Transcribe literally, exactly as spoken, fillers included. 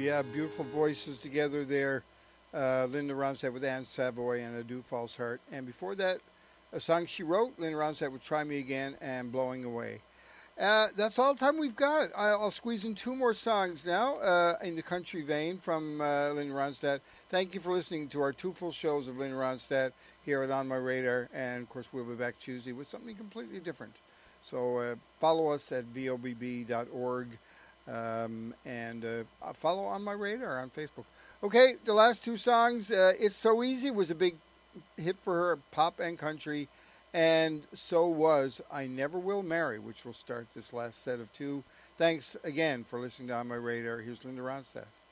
yeah, beautiful voices together there. Uh, Linda Ronstadt with Anne Savoy and A Dew Falls Heart. And before that, a song she wrote, Linda Ronstadt with Try Me Again and Blowing Away. Uh, that's all the time we've got. I'll, I'll squeeze in two more songs now uh, in the country vein from uh, Linda Ronstadt. Thank you for listening to our two full shows of Linda Ronstadt here at On My Radar. And, of course, we'll be back Tuesday with something completely different. So uh, follow us at V O B B dot org um, and uh, follow On My Radar on Facebook. Okay, the last two songs, uh, It's So Easy was a big hit for her, pop and country. And so was I Never Will Marry, which will start this last set of two. Thanks again for listening to On My Radar. Here's Linda Ronstadt.